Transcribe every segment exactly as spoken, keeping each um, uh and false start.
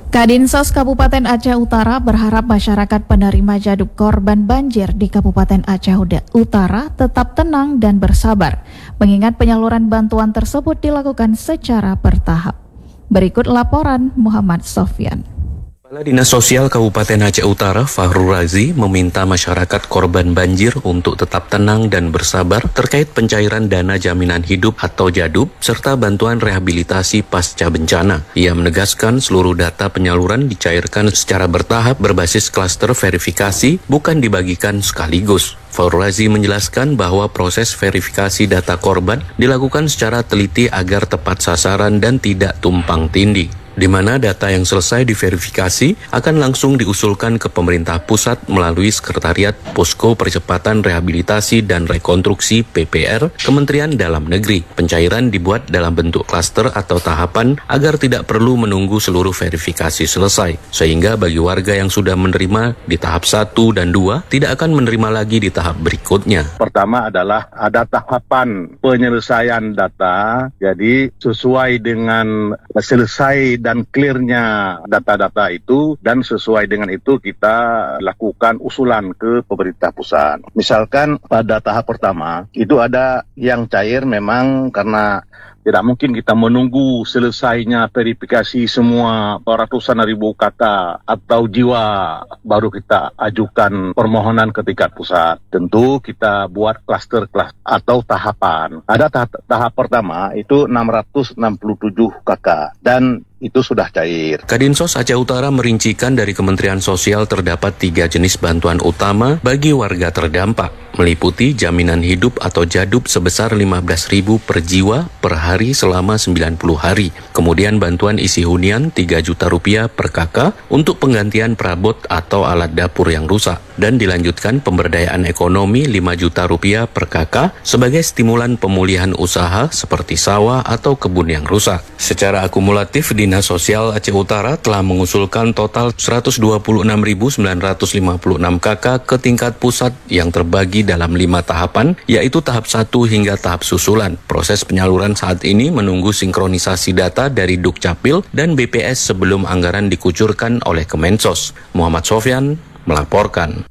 Kadinsos Kabupaten Aceh Utara berharap masyarakat penerima jaduk korban banjir di Kabupaten Aceh Utara tetap tenang dan bersabar, mengingat penyaluran bantuan tersebut dilakukan secara bertahap. Berikut laporan Muhammad Sofyan. Kepala Dinas Sosial Kabupaten Aceh Utara, Fahrul Razi, meminta masyarakat korban banjir untuk tetap tenang dan bersabar terkait pencairan dana jaminan hidup atau JADUP serta bantuan rehabilitasi pasca bencana. Ia menegaskan seluruh data penyaluran dicairkan secara bertahap berbasis klaster verifikasi, bukan dibagikan sekaligus. Fahrul Razi menjelaskan bahwa proses verifikasi data korban dilakukan secara teliti agar tepat sasaran dan tidak tumpang tindih, di mana data yang selesai diverifikasi akan langsung diusulkan ke pemerintah pusat melalui Sekretariat Posko Percepatan Rehabilitasi dan Rekonstruksi P P R Kementerian Dalam Negeri. Pencairan dibuat dalam bentuk klaster atau tahapan agar tidak perlu menunggu seluruh verifikasi selesai, sehingga bagi warga yang sudah menerima di tahap satu dan dua tidak akan menerima lagi di tahap berikutnya. Pertama adalah ada tahapan penyelesaian data, jadi sesuai dengan selesai dan clearnya data-data itu, dan sesuai dengan itu kita lakukan usulan ke pemerintah pusat. Misalkan pada tahap pertama itu ada yang cair memang karena tidak mungkin kita menunggu selesainya verifikasi semua ratusan ribu kata atau jiwa baru kita ajukan permohonan ke tingkat pusat. Tentu kita buat klaster-klaster atau tahapan. Ada tahap, tahap pertama itu enam ratus enam puluh tujuh kakak dan itu sudah cair. Kadinsos Aceh Utara merincikan dari Kementerian Sosial terdapat tiga jenis bantuan utama bagi warga terdampak, meliputi jaminan hidup atau JADUP sebesar lima belas ribu per jiwa per hari selama sembilan puluh hari. Kemudian bantuan isi hunian tiga juta rupiah per kakak untuk penggantian perabot atau alat dapur yang rusak. Dan dilanjutkan pemberdayaan ekonomi lima juta rupiah per kakak sebagai stimulan pemulihan usaha seperti sawah atau kebun yang rusak. Secara akumulatif, Dinas Sosial Aceh Utara telah mengusulkan total seratus dua puluh enam ribu sembilan ratus lima puluh enam kakak ke tingkat pusat yang terbagi dalam lima tahapan, yaitu tahap satu hingga tahap susulan. Proses penyaluran saat ini menunggu sinkronisasi data dari Dukcapil dan B P S sebelum anggaran dikucurkan oleh Kemensos. Muhammad Sofyan melaporkan.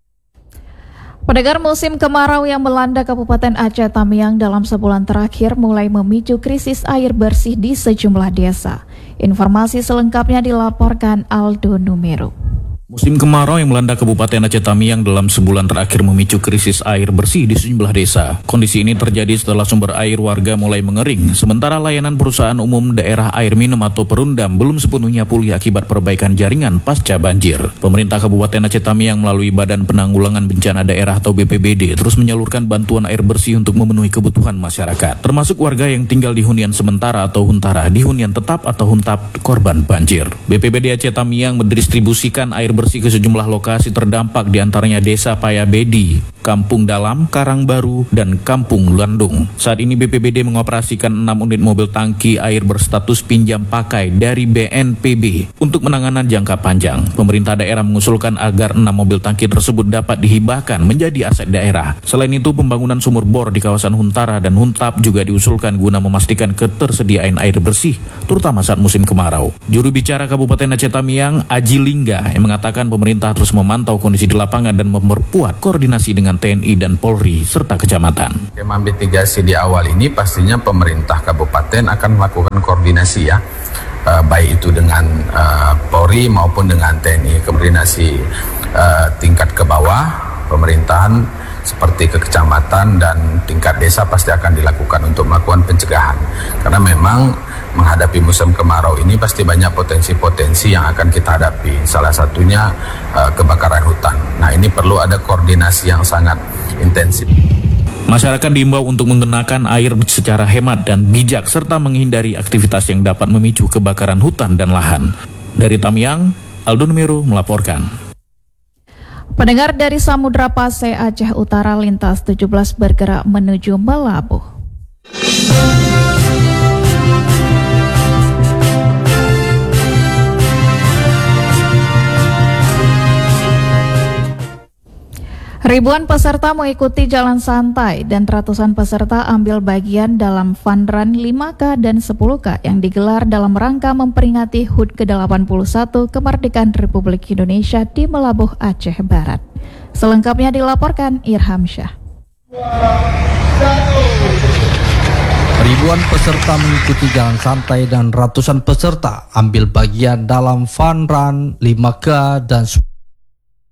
Pendengar, musim kemarau yang melanda Kabupaten Aceh Tamiang dalam sebulan terakhir mulai memicu krisis air bersih di sejumlah desa. Informasi selengkapnya dilaporkan Aldo Numero. Musim kemarau yang melanda Kabupaten Aceh Tamiang dalam sebulan terakhir memicu krisis air bersih di sejumlah desa. Kondisi ini terjadi setelah sumber air warga mulai mengering, sementara layanan perusahaan umum daerah air minum atau Perundam belum sepenuhnya pulih akibat perbaikan jaringan pasca banjir. Pemerintah Kabupaten Aceh Tamiang melalui Badan Penanggulangan Bencana Daerah atau B P B D terus menyalurkan bantuan air bersih untuk memenuhi kebutuhan masyarakat, termasuk warga yang tinggal di hunian sementara atau huntara, di hunian tetap atau huntap korban banjir. B P B D Aceh Tamiang mendistribusikan air bersih ke sejumlah lokasi terdampak, diantaranya Desa Payabedi, Kampung Dalam, Karangbaru, dan Kampung Landung. Saat ini B P B D mengoperasikan enam unit mobil tangki air berstatus pinjam pakai dari B N P B untuk penanganan jangka panjang. Pemerintah daerah mengusulkan agar enam mobil tangki tersebut dapat dihibahkan menjadi aset daerah. Selain itu, pembangunan sumur bor di kawasan Huntara dan Huntap juga diusulkan guna memastikan ketersediaan air bersih, terutama saat musim kemarau. Juru bicara Kabupaten Aceh Tamiang, Aji Lingga, yang mengatakan pemerintah terus memantau kondisi di lapangan dan memperkuat koordinasi dengan T N I dan Polri serta kecamatan. Skema mitigasi di awal ini pastinya pemerintah kabupaten akan melakukan koordinasi ya, uh, baik itu dengan uh, Polri maupun dengan T N I, koordinasi uh, tingkat ke bawah pemerintahan seperti ke kecamatan dan tingkat desa pasti akan dilakukan untuk melakukan pencegahan, karena memang menghadapi musim kemarau ini pasti banyak potensi-potensi yang akan kita hadapi, salah satunya uh, kebakaran hutan. Nah, ini perlu ada koordinasi yang sangat intensif. Masyarakat diimbau untuk menggunakan air secara hemat dan bijak serta menghindari aktivitas yang dapat memicu kebakaran hutan dan lahan. Dari Tamiang, Aldo Numero melaporkan. Pendengar, dari Samudra Pasai Aceh Utara, lintas tujuh belas bergerak menuju Melabuh. Ribuan peserta mengikuti jalan santai dan ratusan peserta ambil bagian dalam Fun Run lima K dan sepuluh K yang digelar dalam rangka memperingati H U D ke delapan puluh satu Kemerdekaan Republik Indonesia di Melabuh, Aceh Barat. Selengkapnya dilaporkan Irham Syah. Ribuan peserta mengikuti jalan santai dan ratusan peserta ambil bagian dalam Fun Run lima K dan sepuluh K